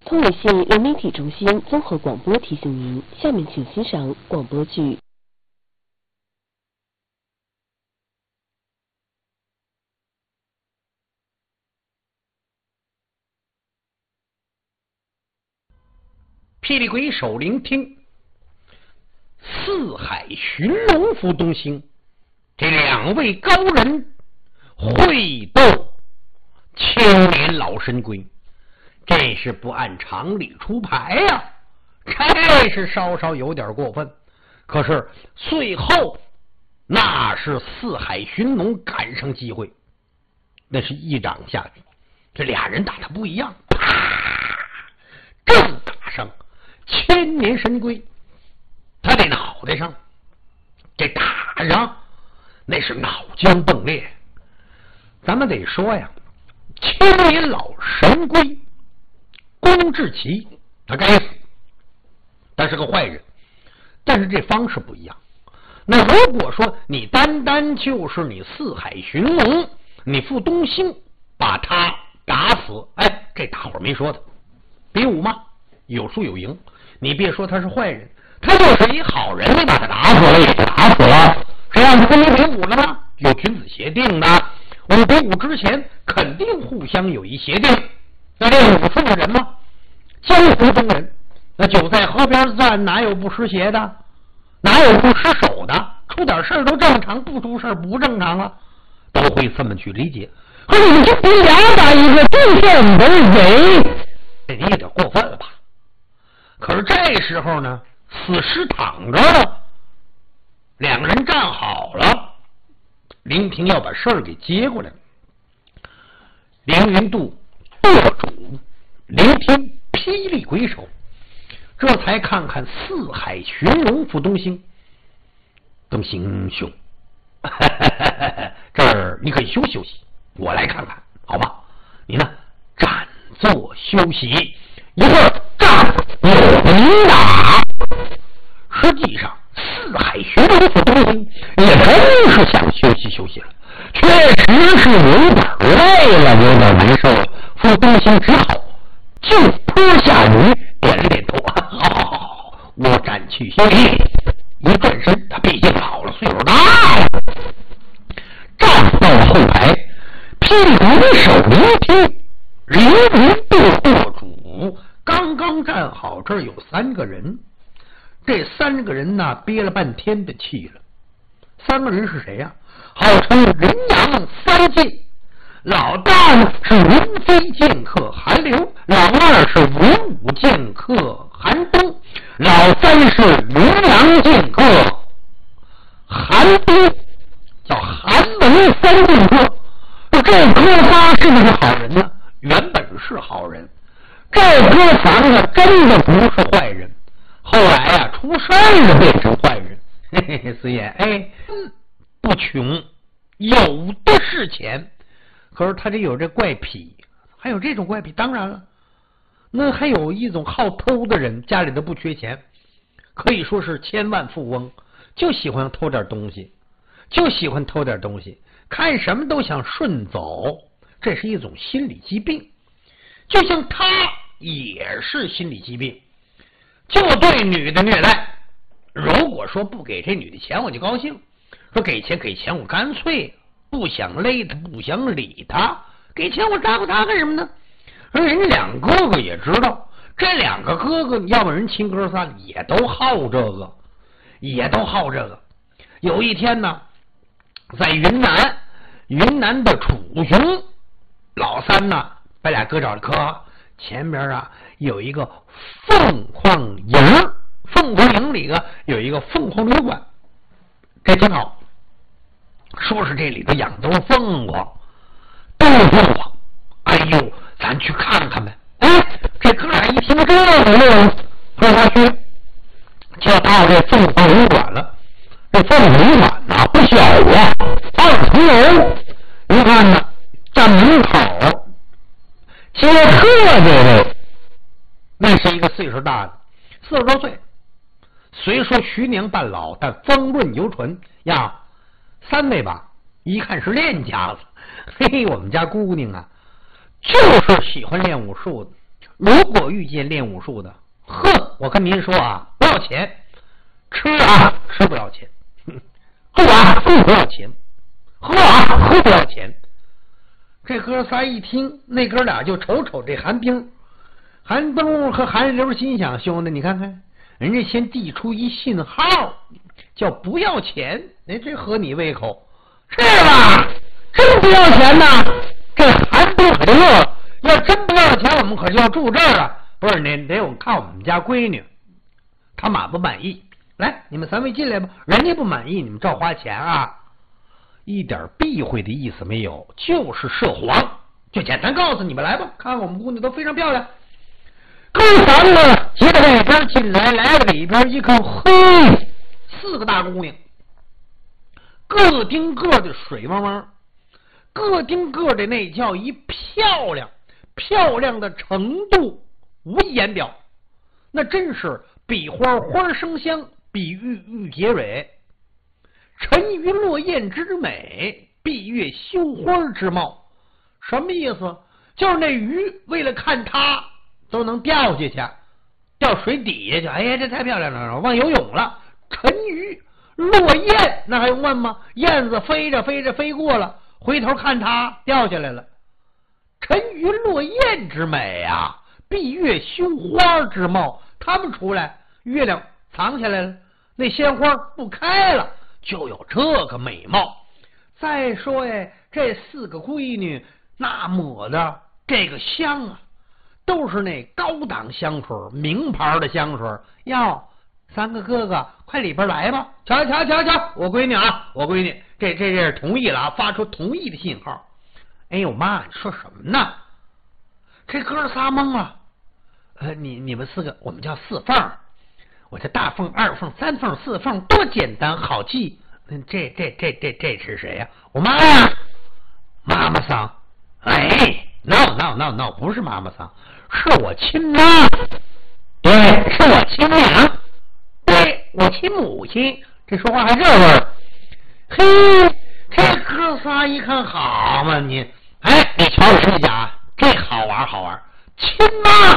通纬县人民体中心综合广播提醒您，下面请欣赏广播剧。 霹雳鬼手聆听，四海寻龙府东兴，这两位高人会斗千年老神龟，这是不按常理出牌呀，这是稍稍有点过分。可是最后那是四海寻龙赶上机会，那是一掌下去，这俩人打的不一样，啪，正打上千年神龟，他的脑袋上，这打上那是脑浆迸裂。咱们得说呀，千年老神龟龚志奇他该死，他是个坏人，但是这方式不一样。那如果说你单单就是你四海寻龙，你傅东兴把他打死，哎，这大伙儿没说他比武吗？有输有赢。你别说他是坏人，他就是一好人，你把他打死了也就打死了，谁让他跟你比武了呢？有君子协定的，我们比武之前肯定互相有一协定。那这武术的人吗？江湖中人，那酒在河边站，哪有不湿鞋的？哪有不失手的？出点事儿都正常，不出事儿不正常啊，都会这么去理解。可是你俩打一个对线为伪，这你有点过分了吧？可是这时候呢，死尸躺着了，两个人站好了，林平要把事儿给接过来。凌云渡舵主，林平霹雳鬼手，这才看看四海寻龙傅东兴。东兴兄，这儿你可以休息休息，我来看看，好吧？你呢，暂坐休息，一会儿战有你打。实际上，四海寻龙傅东兴也真是想休息休息了，确实是有点累了，有点难受了。傅东兴只好就坡下驴，点了点头，好，我暂去休息。一转身，他毕竟老了，岁数大了，站到了后排。霹雳鬼手聆听，凌云渡舵主刚刚站好，这儿有三个人。这三个人呢，憋了半天的气了。三个人是谁呀？号称人阳三剑，老大呢是文飞剑客韩流，老二是文武剑客韩东，老三是云阳剑客韩东，叫韩文三剑客。这哥仨是不是好人呢？原本是好人，这哥仨呢真的不是坏人，后来呀出事了变成坏人。嘿嘿嘿，四爷，哎，不穷，有的是钱，可是他这有这怪癖，还有这种怪癖，当然了，那还有一种好偷的人，家里头不缺钱，可以说是千万富翁，就喜欢偷点东西，看什么都想顺走，这是一种心理疾病。就像他也是心理疾病，就对女的虐待。如果说不给这女的钱我就高兴，说给钱我干脆不想勒她，不想理她，给钱我照顾她干什么呢？而人家两哥哥也知道，这两个哥哥要不人亲哥仨也都好这个，有一天呢，在云南的楚雄，老三呢把俩哥找了，哥前边啊有一个凤凰营里头有一个凤凰旅馆，这挺好，说是这里头养的凤凰，哎呦，咱去看看呗。哎，这哥俩一听这个呢，和他去，就到这凤凰旅馆了。这凤凰旅馆呐不小啊，2层楼。你看呢，站门口接客这位，那是一个岁数大的，40多岁，虽说徐娘半老，但风润犹纯呀。三位吧，一看是练家子，嘿嘿，我们家姑娘啊，就是喜欢练武术的。 如果遇见练武术的，呵，我跟您说啊，不要钱，吃啊吃不要钱，住啊住不要钱，喝啊喝不要钱。这哥仨一听，那哥俩就瞅瞅这韩冰。韩东和韩流心想，兄弟你看看，人家先递出一信号，叫不要钱，这合你胃口是吧？真不要钱呐！这韩冰可就乐，要真不要钱，我们可就要住这儿了。不是，你得我看我们家闺女，她满不满意？来，你们三位进来吧。人家不满意，你们照花钱啊！一点避讳的意思没有，就是涉黄，就简单告诉你们来吧，看看我们姑娘都非常漂亮。哥三个接着外边进来，来了里边一看，嘿，4个大姑娘，个丁个的水汪汪，个丁个的那叫一漂亮，漂亮的程度无以言表，那真是比花花生香，比玉玉结蕊，沉鱼落雁之美，闭月羞花之貌。什么意思？就是那鱼为了看它都能掉下去，掉水底下去。哎呀，这太漂亮了，忘游泳了。沉鱼落雁，那还用问吗？燕子飞着飞着飞过了，回头看它掉下来了。沉鱼落雁之美啊，闭月羞花之貌。他们出来，月亮藏起来了，那鲜花不开了，就有这个美貌。再说呀，这4个闺女那抹的这个香啊，都是那高档香水，名牌的香水。要3个哥哥，快里边来吧！瞧瞧瞧瞧，我闺女啊，我闺女，这是同意了啊，发出同意的信号。哎呦妈，你说什么呢？这哥仨懵了。你们4个，我们叫4凤，我这大凤、2凤、3凤、4凤，多简单好记。这是谁呀？我妈呀，妈妈桑。哎 ，no， 不是妈妈桑，是我亲妈。对，是我亲娘。对，我亲母亲。这说话还这味儿。嘿，这哥仨一看，好嘛你，哎，你瞧人家这好玩好玩，亲妈